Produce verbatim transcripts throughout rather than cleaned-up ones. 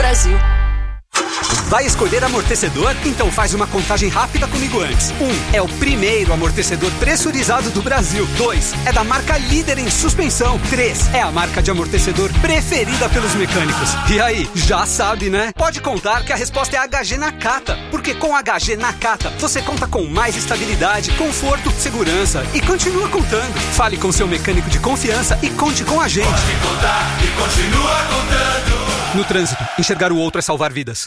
Brasil. Vai escolher amortecedor? Então faz uma contagem rápida comigo antes. Um, é o primeiro amortecedor pressurizado do Brasil. Dois, é da marca líder em suspensão. Três, é a marca de amortecedor preferida pelos mecânicos. E aí, já sabe, né? Pode contar que a resposta é H G Nakata. Porque com H G Nakata, você conta com mais estabilidade, conforto, segurança e continua contando. Fale com seu mecânico de confiança e conte com a gente. Pode contar e continua contando. No trânsito, enxergar o outro é salvar vidas.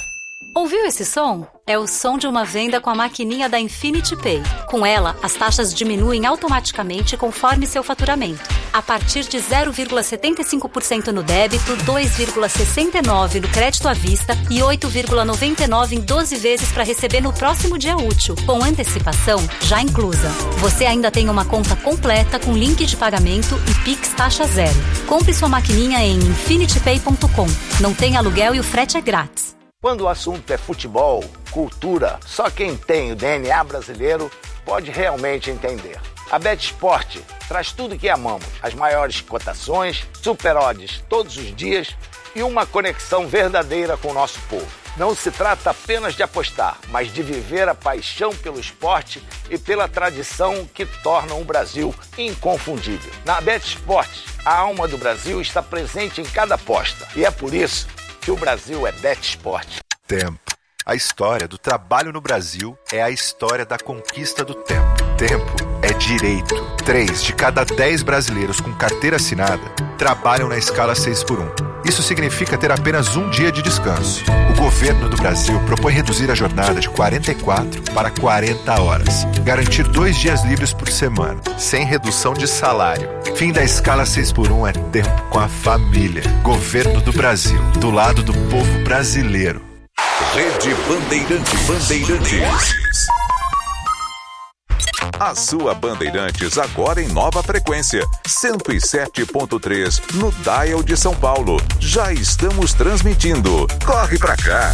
Ouviu esse som? É o som de uma venda com a maquininha da Infinity Pay. Com ela, as taxas diminuem automaticamente conforme seu faturamento. A partir de zero vírgula setenta e cinco por cento no débito, dois vírgula sessenta e nove por cento no crédito à vista e oito vírgula noventa e nove por cento em doze vezes para receber no próximo dia útil, com antecipação já inclusa. Você ainda tem uma conta completa com link de pagamento e Pix taxa zero. Compre sua maquininha em infinity pay ponto com. Não tem aluguel e o frete é grátis. Quando o assunto é futebol, cultura, só quem tem o D N A brasileiro pode realmente entender. A BetSport traz tudo que amamos, as maiores cotações, super odds todos os dias e uma conexão verdadeira com o nosso povo. Não se trata apenas de apostar, mas de viver a paixão pelo esporte e pela tradição que tornam o Brasil inconfundível. Na BetSport, a alma do Brasil está presente em cada aposta e é por isso que o Brasil é BetSport. Tempo. A história do trabalho no Brasil é a história da conquista do tempo. Tempo é direito. Três de cada dez brasileiros com carteira assinada trabalham na escala seis por um. Isso significa ter apenas um dia de descanso. O governo do Brasil propõe reduzir a jornada de quarenta e quatro para quarenta horas. Garantir dois dias livres por semana, sem redução de salário. Fim da escala seis por um é tempo com a família. Governo do Brasil, do lado do povo brasileiro. Rede Bandeirantes. Bandeirantes. A sua Bandeirantes agora em nova frequência, cento e sete ponto três no dial de São Paulo. Já estamos transmitindo. Corre pra cá.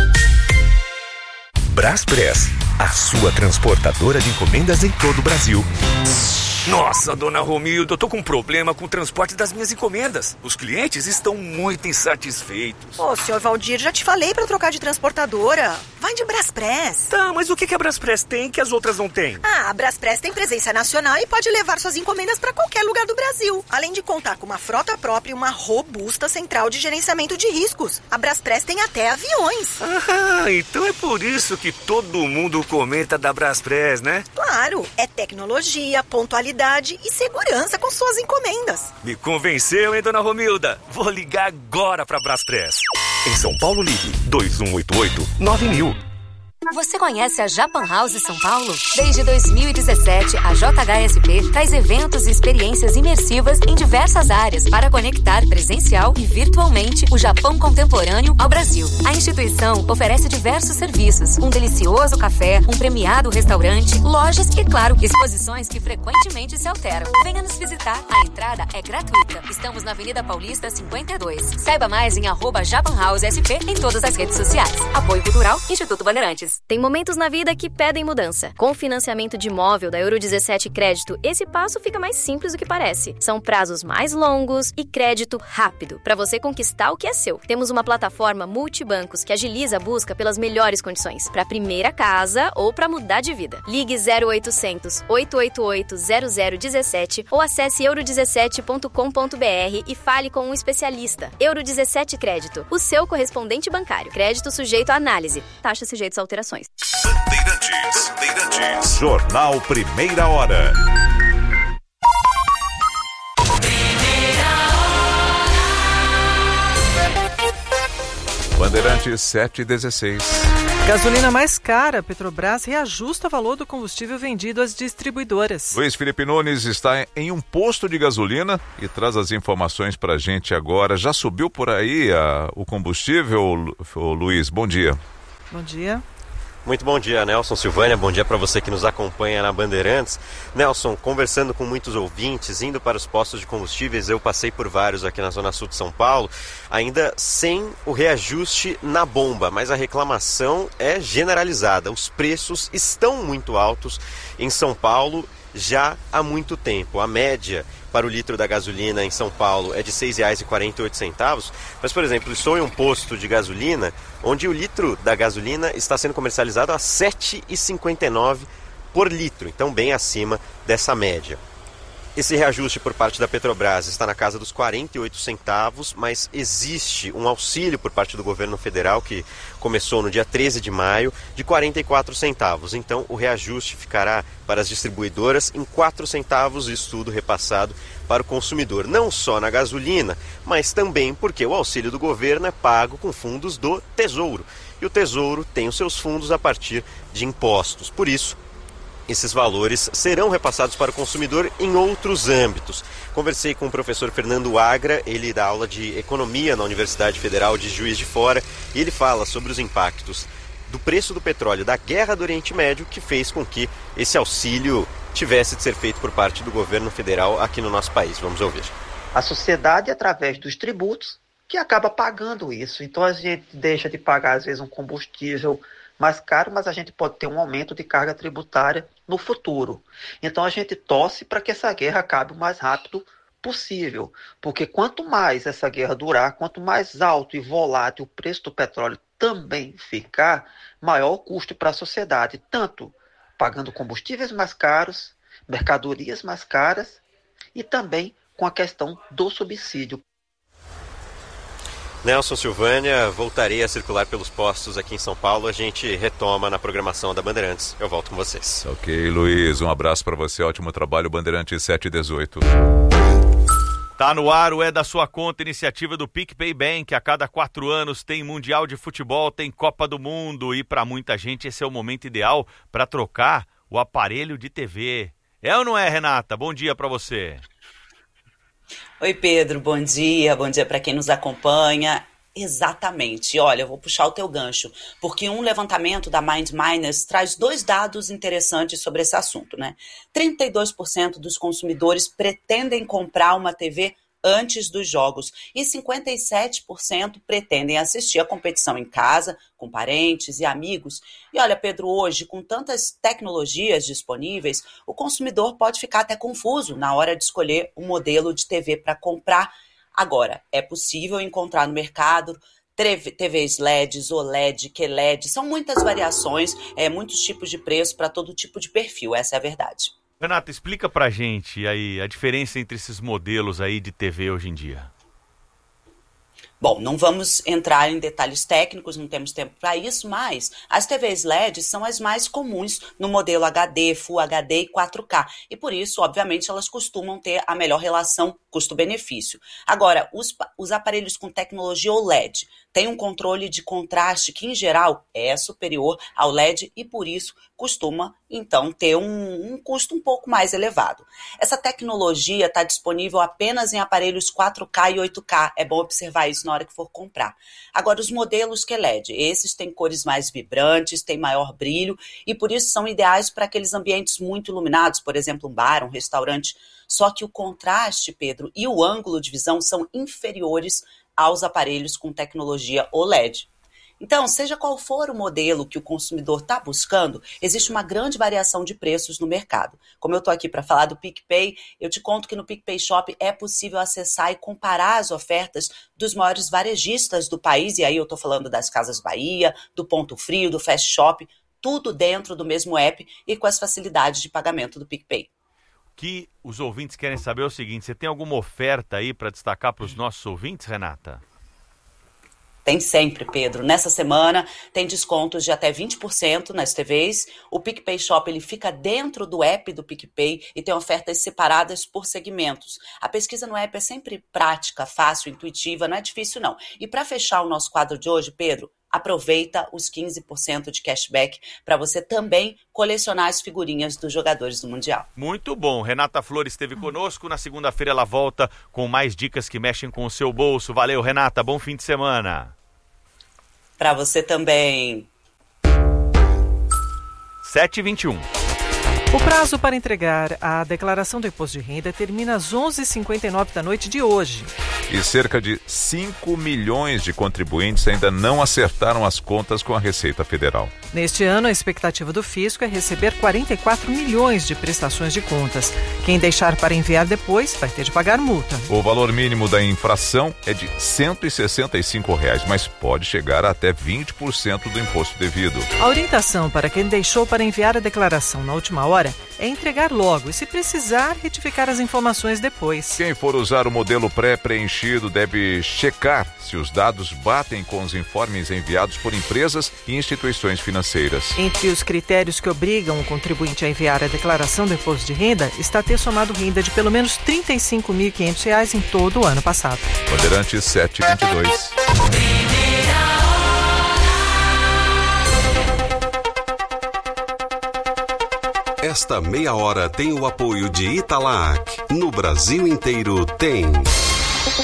Braspress, a sua transportadora de encomendas em todo o Brasil. Nossa, dona Romilda, eu tô com um problema com o transporte das minhas encomendas. Os clientes estão muito insatisfeitos. Ô, senhor Valdir, já te falei pra trocar de transportadora. Vai de Braspress. Tá, mas o que, que a Braspress tem que as outras não têm? Ah, a Braspress tem presença nacional e pode levar suas encomendas pra qualquer lugar do Brasil. Além de contar com uma frota própria e uma robusta central de gerenciamento de riscos. A Braspress tem até aviões. Ah, então é por isso que todo mundo comenta da Braspress, né? Claro, é tecnologia, pontualidade e segurança com suas encomendas. Me convenceu, hein, dona Romilda? Vou ligar agora pra Braspress. Em São Paulo, ligue dois um oito oito nove mil. Você conhece a Japan House São Paulo? Desde dois mil e dezessete, a J H S P traz eventos e experiências imersivas em diversas áreas para conectar presencial e virtualmente o Japão contemporâneo ao Brasil. A instituição oferece diversos serviços, um delicioso café, um premiado restaurante, lojas e, claro, exposições que frequentemente se alteram. Venha nos visitar. A entrada é gratuita. Estamos na Avenida Paulista cinquenta e dois. Saiba mais em arroba Japan House S P em todas as redes sociais. Apoio Cultural, Instituto Bandeirantes. Tem momentos na vida que pedem mudança. Com o financiamento de imóvel da Euro dezessete Crédito, esse passo fica mais simples do que parece. São prazos mais longos e crédito rápido, para você conquistar o que é seu. Temos uma plataforma multibancos que agiliza a busca pelas melhores condições, para a primeira casa ou para mudar de vida. Ligue zero oitocentos, oito oito oito, zero zero um sete ou acesse euro dezessete ponto com ponto b r e fale com um especialista. Euro dezessete Crédito, o seu correspondente bancário. Crédito sujeito à análise. Taxa sujeitos a alterações. Bandeirantes, Bandeirantes. Jornal Primeira Hora. Bandeirantes sete e dezesseis. Gasolina mais cara, Petrobras reajusta o valor do combustível vendido às distribuidoras. Luiz Felipe Nunes está em um posto de gasolina e traz as informações para a gente agora. Já subiu por aí a, o combustível, Luiz? Bom dia. Bom dia. Muito bom dia, Nelson, Silvânia, bom dia para você que nos acompanha na Bandeirantes. Nelson, conversando com muitos ouvintes, indo para os postos de combustíveis, eu passei por vários aqui na Zona Sul de São Paulo, ainda sem o reajuste na bomba, mas a reclamação é generalizada. Os preços estão muito altos em São Paulo já há muito tempo. A média para o litro da gasolina em São Paulo é de seis reais e quarenta e oito centavos, mas, por exemplo, estou em um posto de gasolina onde o litro da gasolina está sendo comercializado a sete reais e cinquenta e nove centavos por litro, então bem acima dessa média. Esse reajuste por parte da Petrobras está na casa dos quarenta e oito centavos, mas existe um auxílio por parte do governo federal que começou no dia treze de maio de quarenta e quatro centavos. Então o reajuste ficará para as distribuidoras em quatro centavos, isso tudo repassado para o consumidor, não só na gasolina, mas também porque o auxílio do governo é pago com fundos do Tesouro. E o Tesouro tem os seus fundos a partir de impostos. Por isso, esses valores serão repassados para o consumidor em outros âmbitos. Conversei com o professor Fernando Agra, ele dá aula de Economia na Universidade Federal de Juiz de Fora, e ele fala sobre os impactos do preço do petróleo da guerra do Oriente Médio, que fez com que esse auxílio tivesse de ser feito por parte do governo federal aqui no nosso país. Vamos ouvir. A sociedade, através dos tributos, que acaba pagando isso. Então a gente deixa de pagar, às vezes, um combustível mais caro, mas a gente pode ter um aumento de carga tributária no futuro. Então a gente torce para que essa guerra acabe o mais rápido possível, porque quanto mais essa guerra durar, quanto mais alto e volátil o preço do petróleo também ficar, maior o custo para a sociedade, tanto pagando combustíveis mais caros, mercadorias mais caras e também com a questão do subsídio. Nelson Silvânia, voltarei a circular pelos postos aqui em São Paulo. A gente retoma na programação da Bandeirantes. Eu volto com vocês. Ok, Luiz. Um abraço para você. Ótimo trabalho, Bandeirantes sete e dezoito. Tá no ar o É da Sua Conta, iniciativa do PicPay Bank. A cada quatro anos tem Mundial de Futebol, tem Copa do Mundo. E para muita gente esse é o momento ideal para trocar o aparelho de T V. É ou não é, Renata? Bom dia para você. Oi, Pedro, bom dia, bom dia para quem nos acompanha. Exatamente, olha, eu vou puxar o teu gancho, porque um levantamento da Mind Miners traz dois dados interessantes sobre esse assunto, né? trinta e dois por cento dos consumidores pretendem comprar uma T V antes dos jogos e cinquenta e sete por cento pretendem assistir a competição em casa, com parentes e amigos. E olha, Pedro, hoje, com tantas tecnologias disponíveis, o consumidor pode ficar até confuso na hora de escolher um modelo de T V para comprar. Agora, é possível encontrar no mercado T Vs L E Ds, O L E D, Q L E D, são muitas variações, é, muitos tipos de preço para todo tipo de perfil, essa é a verdade. Renata, explica pra gente aí a diferença entre esses modelos aí de T V hoje em dia. Bom, não vamos entrar em detalhes técnicos, não temos tempo para isso, mas as T Vs L E D são as mais comuns no modelo H D, Full H D e quatro K. E por isso, obviamente, elas costumam ter a melhor relação custo-benefício. Agora, os, os aparelhos com tecnologia O L E D têm um controle de contraste que, em geral, é superior ao L E D e, por isso, costuma, então, ter um, um custo um pouco mais elevado. Essa tecnologia está disponível apenas em aparelhos quatro K e oito K. É bom observar isso na hora que for comprar. Agora, os modelos Q L E D, esses têm cores mais vibrantes, têm maior brilho e, por isso, são ideais para aqueles ambientes muito iluminados, por exemplo, um bar, um restaurante. Só que o contraste, Pedro, e o ângulo de visão são inferiores aos aparelhos com tecnologia O L E D. Então, seja qual for o modelo que o consumidor está buscando, existe uma grande variação de preços no mercado. Como eu estou aqui para falar do PicPay, eu te conto que no PicPay Shop é possível acessar e comparar as ofertas dos maiores varejistas do país, e aí eu estou falando das Casas Bahia, do Ponto Frio, do Fast Shop, tudo dentro do mesmo app e com as facilidades de pagamento do PicPay. O que os ouvintes querem saber é o seguinte, você tem alguma oferta aí para destacar para os nossos ouvintes, Renata? Tem sempre, Pedro. Nessa semana tem descontos de até vinte por cento nas T Vs. O PicPay Shop ele fica dentro do app do PicPay e tem ofertas separadas por segmentos. A pesquisa no app é sempre prática, fácil, intuitiva, não é difícil não. E para fechar o nosso quadro de hoje, Pedro, aproveita os quinze por cento de cashback para você também colecionar as figurinhas dos jogadores do Mundial. Muito bom. Renata Flores esteve conosco. Na segunda-feira ela volta com mais dicas que mexem com o seu bolso. Valeu, Renata. Bom fim de semana. Para você também. sete e vinte e um. O prazo para entregar a declaração do imposto de renda termina às onze e cinquenta e nove da noite de hoje. E cerca de cinco milhões de contribuintes ainda não acertaram as contas com a Receita Federal. Neste ano, a expectativa do fisco é receber quarenta e quatro milhões de prestações de contas. Quem deixar para enviar depois vai ter de pagar multa. O valor mínimo da infração é de cento e sessenta e cinco reais, mas pode chegar a até vinte por cento do imposto devido. A orientação para quem deixou para enviar a declaração na última hora é entregar logo e, se precisar, retificar as informações depois. Quem for usar o modelo pré-preenchido deve checar se os dados batem com os informes enviados por empresas e instituições financeiras. Entre os critérios que obrigam o contribuinte a enviar a declaração do imposto de renda está ter somado renda de pelo menos trinta e cinco mil e quinhentos reais em todo o ano passado. Bandeirantes sete e vinte e dois. Esta meia hora tem o apoio de Italac. No Brasil inteiro tem.